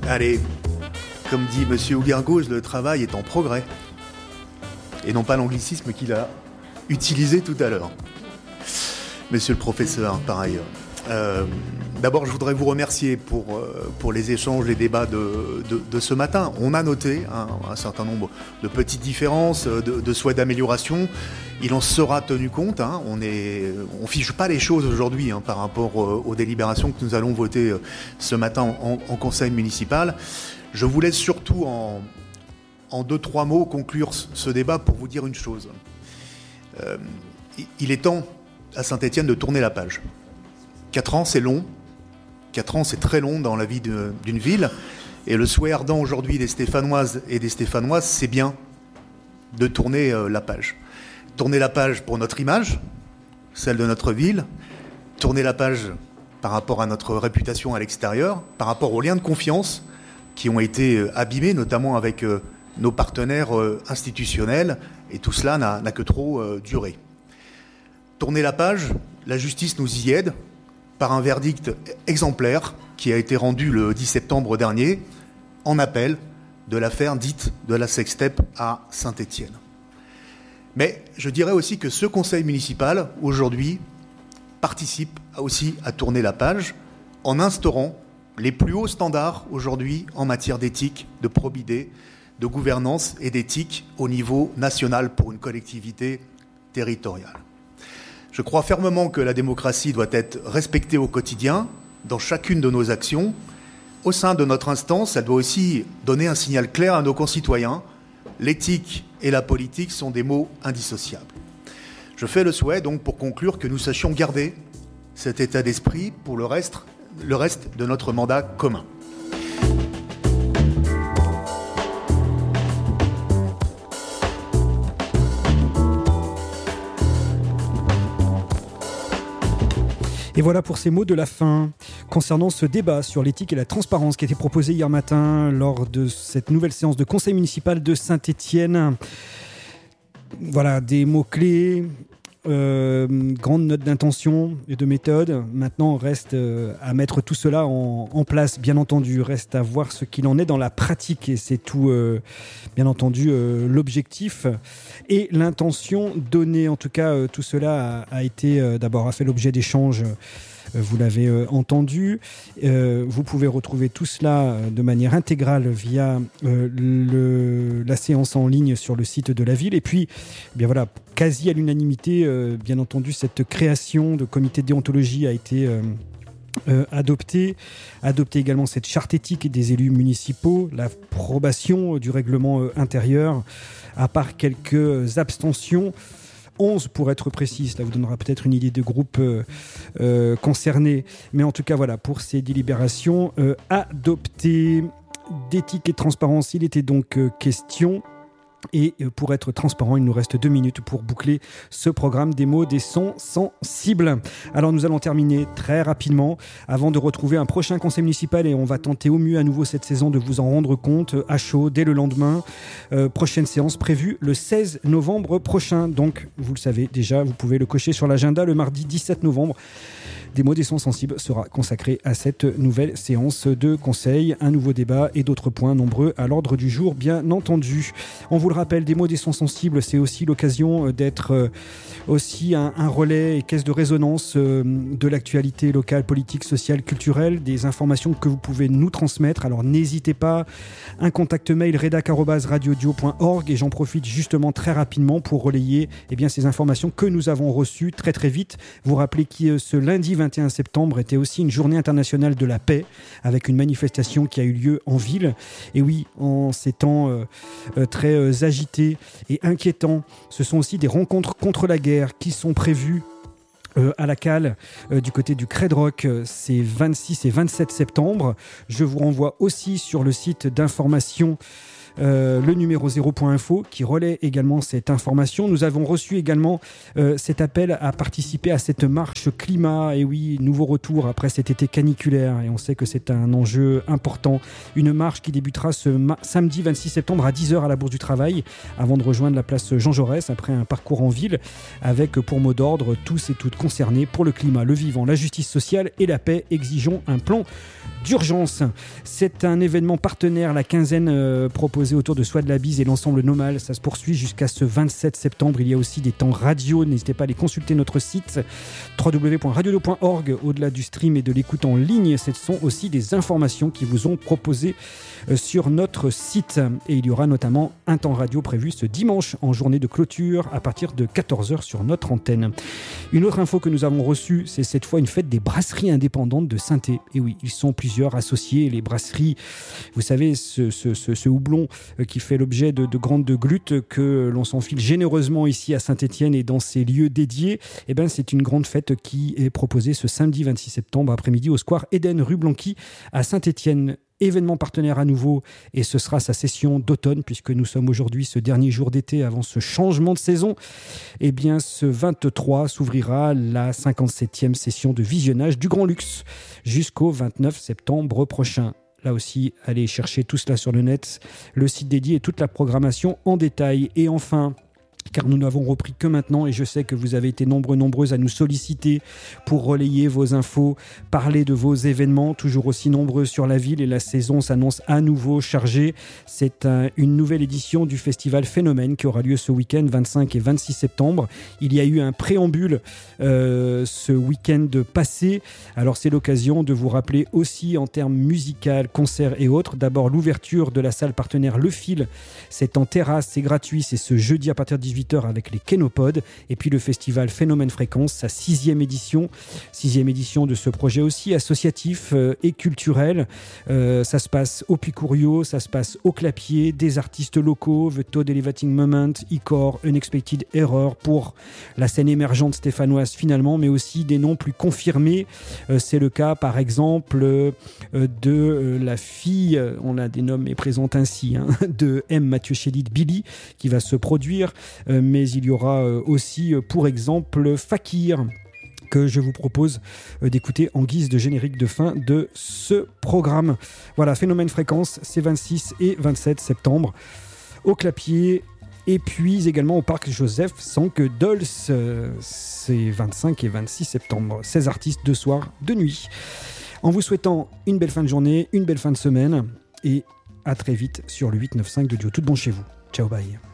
Allez, comme dit Monsieur Ougargos, le travail est en progrès. Et non pas l'anglicisme qu'il a utilisé tout à l'heure. Monsieur le professeur, par ailleurs. D'abord, je voudrais vous remercier pour les échanges, les débats de ce matin. On a noté un certain nombre de petites différences, de souhaits d'amélioration. Il en sera tenu compte. On fiche pas les choses aujourd'hui par rapport aux délibérations que nous allons voter ce matin en conseil municipal. Je vous laisse surtout en 2-3 mots conclure ce débat pour vous dire une chose. Il est temps à Saint-Étienne de tourner la page. 4 ans, c'est long. 4 ans, c'est très long dans la vie d'une ville. Et le souhait ardent aujourd'hui des Stéphanoises et des Stéphanois, c'est bien de tourner la page. Tourner la page pour notre image, celle de notre ville. Tourner la page par rapport à notre réputation à l'extérieur, par rapport aux liens de confiance qui ont été abîmés, notamment avec nos partenaires institutionnels. Et tout cela n'a que trop duré. Tourner la page, la justice nous y aide par un verdict exemplaire qui a été rendu le 10 septembre dernier en appel de l'affaire dite de la sextape à Saint-Étienne. Mais je dirais aussi que ce conseil municipal, aujourd'hui, participe aussi à tourner la page en instaurant les plus hauts standards aujourd'hui en matière d'éthique, de probité, de gouvernance et d'éthique au niveau national pour une collectivité territoriale. Je crois fermement que la démocratie doit être respectée au quotidien, dans chacune de nos actions. Au sein de notre instance, elle doit aussi donner un signal clair à nos concitoyens. L'éthique et la politique sont des mots indissociables. Je fais le souhait, donc, pour conclure, que nous sachions garder cet état d'esprit pour le reste de notre mandat commun. Et voilà pour ces mots de la fin concernant ce débat sur l'éthique et la transparence qui a été proposé hier matin lors de cette nouvelle séance de conseil municipal de Saint-Étienne. Voilà, des mots-clés, grande note d'intention et de méthode. Maintenant, reste à mettre tout cela en place, bien entendu. Reste à voir ce qu'il en est dans la pratique. Et c'est tout, bien entendu, l'objectif et l'intention donnée. En tout cas, tout cela a fait l'objet d'échanges. Vous l'avez entendu. Vous pouvez retrouver tout cela de manière intégrale via la séance en ligne sur le site de la ville. Et puis, bien voilà, quasi à l'unanimité, bien entendu, cette création de comité de déontologie a été adoptée également cette charte éthique des élus municipaux, l'approbation du règlement intérieur, à part quelques abstentions. 11 pour être précis, cela vous donnera peut-être une idée de groupe concerné. Mais en tout cas, voilà, pour ces délibérations adoptées d'éthique et de transparence, il était donc question. Et pour être transparent, il nous reste 2 minutes pour boucler ce programme des mots, des sons sensibles. Alors nous allons terminer très rapidement avant de retrouver un prochain conseil municipal et on va tenter au mieux à nouveau cette saison de vous en rendre compte à chaud dès le lendemain. Prochaine séance prévue le 16 novembre prochain. Donc vous le savez déjà, vous pouvez le cocher sur l'agenda le mardi 17 novembre. Des mots, des sons sensibles sera consacré à cette nouvelle séance de conseil, un nouveau débat et d'autres points nombreux à l'ordre du jour, bien entendu. On vous le rappelle, des mots, des sons sensibles, c'est aussi l'occasion d'être aussi un relais et caisse de résonance de l'actualité locale, politique, sociale, culturelle, des informations que vous pouvez nous transmettre. Alors n'hésitez pas, un contact mail redac@radiodio.org et j'en profite justement très rapidement pour relayer ces informations que nous avons reçues très très vite. Vous rappelez que ce lundi 21 septembre était aussi une journée internationale de la paix avec une manifestation qui a eu lieu en ville. Et oui, en ces temps très agités et inquiétants, ce sont aussi des rencontres contre la guerre qui sont prévues à la Cale du côté du Cred Rock, c'est 26 et 27 septembre. Je vous renvoie aussi sur le site d'information le numéro 0.info qui relaie également cette information. Nous avons reçu également cet appel à participer à cette marche climat. Et oui, nouveau retour après cet été caniculaire. Et on sait que c'est un enjeu important. Une marche qui débutera ce samedi 26 septembre à 10h à la Bourse du Travail avant de rejoindre la place Jean Jaurès après un parcours en ville avec pour mot d'ordre tous et toutes concernés pour le climat, le vivant, la justice sociale et la paix. Exigeons un plan d'urgence. C'est un événement partenaire, la quinzaine proposée autour de Soie de la Bise et l'ensemble Nomal. Ça se poursuit jusqu'à ce 27 septembre. Il y a aussi des temps radio. N'hésitez pas à aller consulter notre site www.radiodo.org. Au-delà du stream et de l'écoute en ligne, ce sont aussi des informations qui vous ont proposées sur notre site. Et il y aura notamment un temps radio prévu ce dimanche en journée de clôture à partir de 14h sur notre antenne. Une autre info que nous avons reçue, c'est cette fois une fête des brasseries indépendantes de Saint-Thé. Et oui, ils sont plusieurs associés. Les brasseries, vous savez, ce houblon qui fait l'objet de grandes glutes que l'on s'enfile généreusement ici à Saint-Étienne et dans ces lieux dédiés. Eh ben, c'est une grande fête qui est proposée ce samedi 26 septembre après-midi au square Eden rue Blanqui à Saint-Étienne. Événement partenaire à nouveau, et ce sera sa session d'automne, puisque nous sommes aujourd'hui ce dernier jour d'été avant ce changement de saison. Eh bien, ce 23 s'ouvrira la 57e session de visionnage du Grand Luxe jusqu'au 29 septembre prochain. Là aussi, allez chercher tout cela sur le net, le site dédié et toute la programmation en détail. Et enfin, car nous n'avons repris que maintenant, et je sais que vous avez été nombreuses à nous solliciter pour relayer vos infos, parler de vos événements, toujours aussi nombreux sur la ville, et la saison s'annonce à nouveau chargée. C'est une nouvelle édition du festival Phénomène qui aura lieu ce week-end 25 et 26 septembre. Il y a eu un préambule ce week-end passé, alors c'est l'occasion de vous rappeler aussi en termes musical, concerts et autres. D'abord l'ouverture de la salle partenaire Le Fil, c'est en terrasse, c'est gratuit, c'est ce jeudi à partir de 18h avec les Kénopodes, et puis le festival Phénomène Fréquence, sa 6e édition de ce projet aussi associatif et culturel. Ça se passe au Picurio, ça se passe au Clapier, des artistes locaux, The Todd Elevating Moment, Icor, Unexpected Error pour la scène émergente stéphanoise finalement, mais aussi des noms plus confirmés. C'est le cas par exemple de la fille, on la dénomme et présente ainsi, de M. Mathieu Chédid Billy, qui va se produire. Mais il y aura aussi, pour exemple, Fakir, que je vous propose d'écouter en guise de générique de fin de ce programme. Voilà, Phénomène Fréquence, c'est 26 et 27 septembre au Clapier, et puis également au Parc Joseph Sank Dolls, c'est 25 et 26 septembre. 16 artistes, 2 soirs, 2 nuits. En vous souhaitant une belle fin de journée, une belle fin de semaine, et à très vite sur le 895 de Dio. Tout bon chez vous. Ciao, bye.